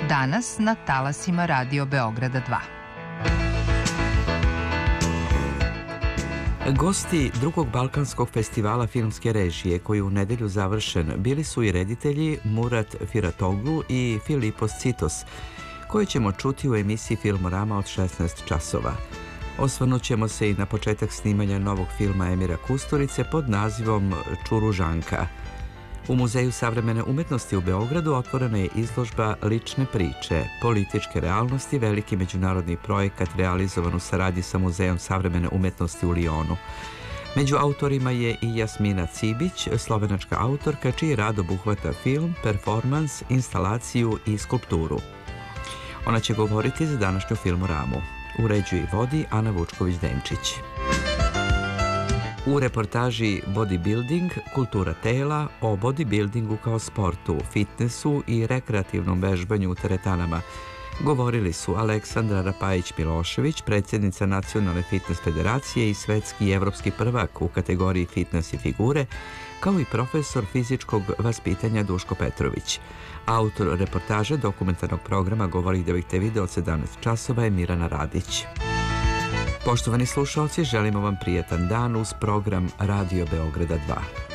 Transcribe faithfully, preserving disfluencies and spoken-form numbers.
danas na talasima Radio Beograda dva. Gosti drugog Balkanskog festivala filmske režije, koji je u nedelju završen, bili su i reditelji Murat Firatoglu i Filipos Citos, koje ćemo čuti u emisiji Filmorama od šesnaest časova. Osvrnut ćemo se i na početak snimanja novog filma Emira Kusturice pod nazivom Čuružanka. U Muzeju savremene umetnosti u Beogradu otvorena je izložba Lične priče, političke realnosti, veliki međunarodni projekat realizovan u saradnji sa Muzejom savremene umetnosti u Lijonu. Među autorima je i Jasmina Cibić, slovenačka autorka, čiji rad obuhvata film, performans, instalaciju i skulpturu. Ona će govoriti za današnju Filmoramu. Uređuje i vodi Ana Vučković-Denčić. U reportaži Bodybuilding, kultura tela, o bodybuildingu kao sportu, fitnessu i rekreativnom vežbanju u teretanama govorili su Aleksandra Rapajić-Milošević, predsjednica Nacionalne fitness federacije i svetski i evropski prvak u kategoriji fitness i figure, kao i profesor fizičkog vaspitanja Duško Petrović. Autor reportaže dokumentarnog programa Govori da bih te video od sedamnaest časova je Mirana Radić. Poštovani slušalci, želimo vam prijatan dan uz program Radio Beograda dva.